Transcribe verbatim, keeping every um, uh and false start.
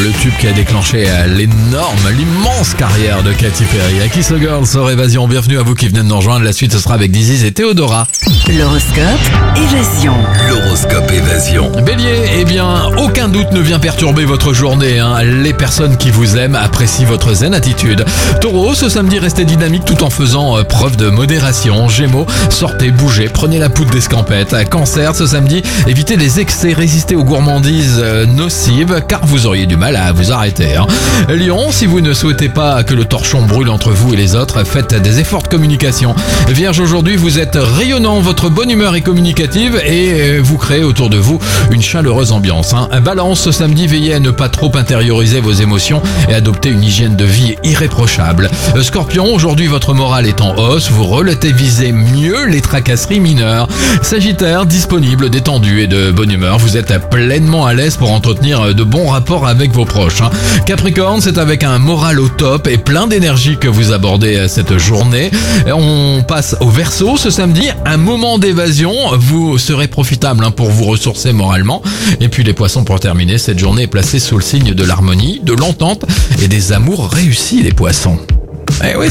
le tube qui a déclenché l'énorme, l'immense carrière de Katy Perry. Kiss a Girl sur Évasion. Bienvenue à vous qui venez de nous rejoindre. La suite, ce sera avec Diziz et Théodora. L'horoscope Évasion. L'horoscope Évasion. Bélier, eh bien, aucun doute ne vient perturber votre journée. Hein. Les personnes qui vous aiment apprécient votre zen attitude. Taureau, ce samedi, restez dynamique tout en faisant euh, preuve de modération. Gémeaux, sortez, bougez, prenez la poudre d'escampette. Cancer, ce samedi, évitez les excès, résistez aux gourmandises euh, nocives, car vous auriez du mal à vous arrêter. Hein. Lion, si vous ne souhaitez pas que le torchon brûle entre vous et les autres, faites des efforts de communication. Vierge, aujourd'hui, vous êtes rayonnant, votre bonne humeur est communicative et vous créez autour de vous une chaleureuse ambiance. Hein. Balance, ce samedi, veillez à ne pas trop intérioriser vos émotions et adopter une hygiène de vie irréprochable. Scorpion, aujourd'hui, votre morale est en hausse, vous relativisez mieux les tracasseries mineures. Sagittaire, disponible, détendu et de bonne humeur, vous êtes pleinement à l'aise pour entretenir de bons rapports avec vos proches. Hein. Capricorne, c'est avec un moral au top et plein d'énergie que vous abordez cette journée. On passe au Verseau, ce samedi, un moment d'évasion, vous serez profitable hein, pour vous ressourcer moralement. Et puis les Poissons, pour terminer, cette journée est placée sous le signe de l'harmonie, de l'entente et des amours réussis, les Poissons. Eh oui,